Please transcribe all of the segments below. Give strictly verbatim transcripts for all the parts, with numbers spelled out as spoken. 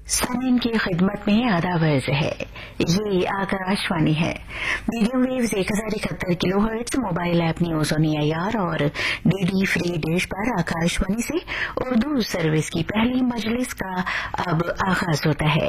सामीन की खिदमत में आदावर्ज है। ये आकाशवाणी है। मीडियम वेव्स एक हजार इकहत्तर kilo hertz, mobile app news on A I R और डीडी फ्री डिश पर आकाशवाणी से उर्दू सर्विस की पहली मजलिस का अब आगाज होता है।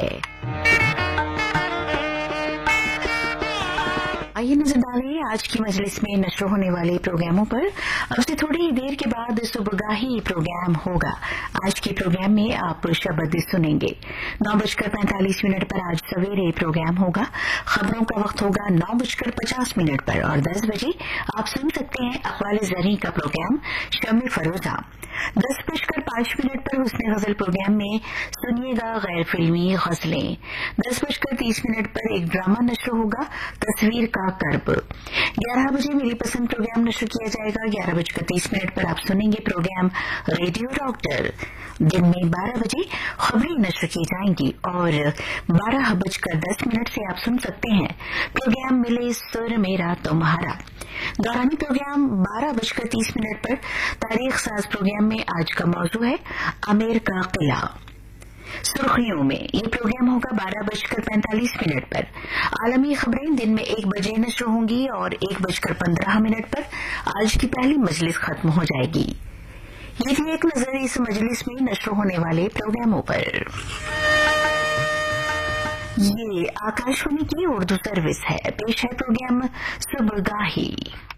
आइए नजर डालें आज की मजलिस में नश्र होने वाले प्रोग्रामों पर। अब से थोड़ी ही देर के बाद सुबगाही प्रोग्राम होगा। आज के प्रोग्राम में आप शब्द सुनेंगे। नौ बजकर पैंतालीस मिनट पर आज सवेरे प्रोग्राम होगा। खबरों का वक्त होगा नौ बजकर पचास मिनट पर और दस बजे आप सुन सकते हैं अखबार ज़री का प्रोग्राम शम्मे फरोजा। दस बजकर पांच मिनट पर हुस्ने गजल प्रोग्राम में सुनिएगा गैर फिल्मी गजलें। दस बजकर तीस मिनट पर एक ड्रामा नश्र होगा, तस्वीर का कर्ब। ग्यारह बजे मेरी पसंद प्रोग्राम नश्र किया जाएगा। ग्यारह बजकर तीस मिनट पर आप सुनेंगे प्रोग्राम रेडियो डॉक्टर। दिन में बारह बजे खबरें नश्र की जाएंगी और बारह बजकर दस मिनट से आप सुन सकते हैं प्रोग्राम मिले सुर मेरा तुम्हारा। दौरानी प्रोग्राम बारह बजकर तीस मिनट पर तारीख साज प्रोग्राम में आज का मौजू है आमेर का किला। सुर्खियों में ये प्रोग्राम होगा बारह बजकर पैंतालीस मिनट पर। आलमी खबरें दिन में एक बजे नश्र होंगी और एक बजकर पंद्रह मिनट पर आज की पहली मजलिस खत्म हो जाएगी। ये थी एक नजर इस मजलिस में नश्र होने वाले प्रोग्रामों पर। ये आकाशवाणी की उर्दू सर्विस है। पेश है प्रोग्राम सुबगाही।